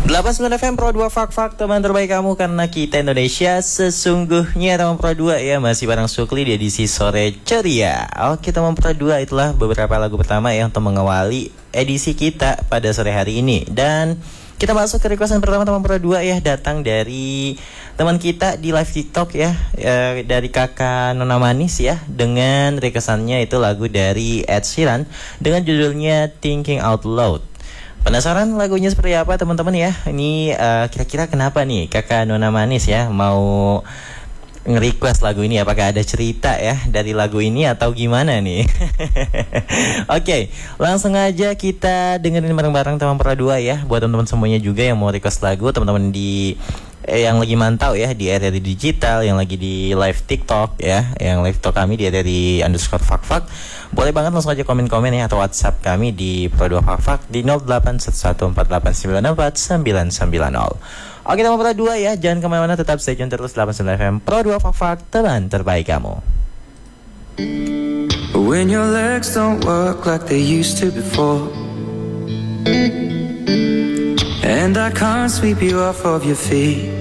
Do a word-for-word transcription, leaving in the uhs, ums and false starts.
delapan puluh sembilan F M Pro dua Fak-Fak, teman terbaik kamu karena kita Indonesia sesungguhnya. Teman Pro dua ya, masih bareng Sukli di edisi sore ceria. Oke teman Pro dua, itulah beberapa lagu pertama ya untuk mengawali edisi kita pada sore hari ini. Dan kita masuk ke requestan pertama teman Pro dua ya, datang dari teman kita di live TikTok ya, e, dari kakak Nona Manis ya, dengan requestannya itu lagu dari Ed Sheeran dengan judulnya Thinking Out Loud. Penasaran lagunya seperti apa teman-teman ya? Ini uh, kira-kira kenapa nih kakak Nona Manis ya mau nge-request lagu ini? Apakah ada cerita ya dari lagu ini atau gimana nih? Oke, okay, langsung aja kita dengerin bareng-bareng teman Pro dua ya. Buat teman-teman semuanya juga yang mau request lagu, teman-teman di eh, yang lagi mantau ya di R R I Digital, yang lagi di live TikTok ya, yang live TikTok kami di R R I underscore Fak-Fak, boleh banget langsung aja komen-komen ya, atau WhatsApp kami di Pro dua Fak-Fak di nol delapan satu satu empat delapan sembilan empat sembilan sembilan nol. Oke teman Pro dua ya, jangan kemana-mana, tetap stay tune terus delapan puluh sembilan F M Pro dua Fak-Fak, teman terbaik kamu. When your legs don't work like they used to before, and I can't sweep you off of your feet,